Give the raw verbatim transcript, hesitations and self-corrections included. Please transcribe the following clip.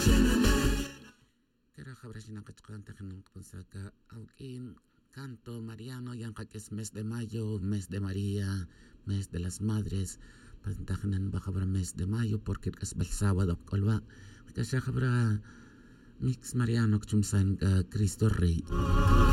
Kera kabrasina kachkanta kanang pansaka aukin canto mariano yang kakes mes de mayo, mes de María, mes de las madres. Pantaknan ba kabra mes de mayo porque kas balsawa dok kolwa. Kasya kabra mix mariano chumsan ka Cristo Rey.